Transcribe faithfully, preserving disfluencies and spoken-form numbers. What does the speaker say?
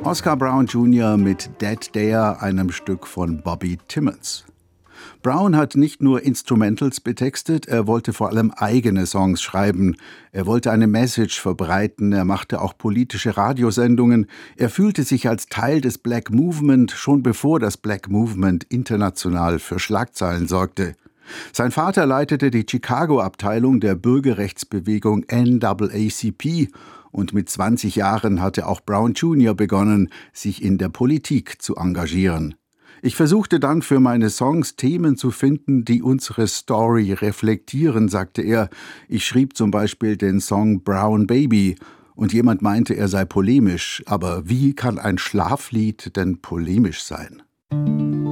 Oscar Brown Junior mit Dead Dare, einem Stück von Bobby Timmons. Brown hat nicht nur Instrumentals betextet, er wollte vor allem eigene Songs schreiben. Er wollte eine Message verbreiten, er machte auch politische Radiosendungen. Er fühlte sich als Teil des Black Movement, schon bevor das Black Movement international für Schlagzeilen sorgte. Sein Vater leitete die Chicago-Abteilung der Bürgerrechtsbewegung N double A C P und mit zwanzig Jahren hatte auch Brown Junior begonnen, sich in der Politik zu engagieren. Ich versuchte dann für meine Songs Themen zu finden, die unsere Story reflektieren, sagte er. Ich schrieb zum Beispiel den Song Brown Baby und jemand meinte, er sei polemisch. Aber wie kann ein Schlaflied denn polemisch sein?